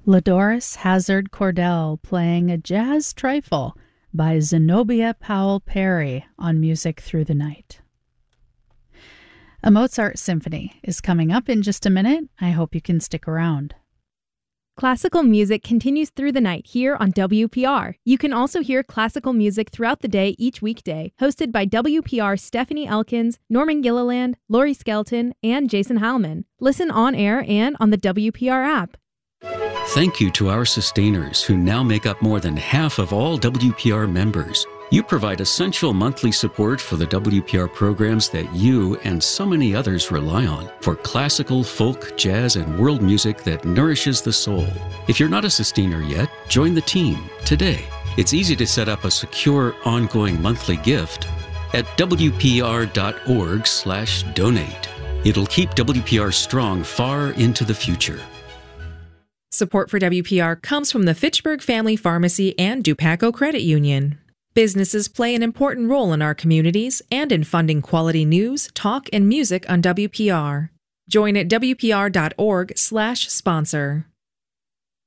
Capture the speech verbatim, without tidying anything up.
Ladoris Hazard Cordell playing a jazz trifle by Zenobia Powell Perry on Music Through the Night. A Mozart symphony is coming up in just a minute. I hope you can stick around. Classical music continues through the night here on W P R. You can also hear classical music throughout the day each weekday, hosted by W P R Stephanie Elkins, Norman Gilliland, Lori Skelton, and Jason Heilman. Listen on air and on the W P R app. Thank you to our sustainers who now make up more than half of all W P R members. You provide essential monthly support for the W P R programs that you and so many others rely on for classical, folk, jazz, and world music that nourishes the soul. If you're not a sustainer yet, join the team today. It's easy to set up a secure, ongoing monthly gift at W P R dot org slash donate. It'll keep W P R strong far into the future. Support for W P R comes from the Fitchburg Family Pharmacy and Dupaco Credit Union. Businesses play an important role in our communities and in funding quality news, talk, and music on W P R. Join at W P R dot org slash sponsor.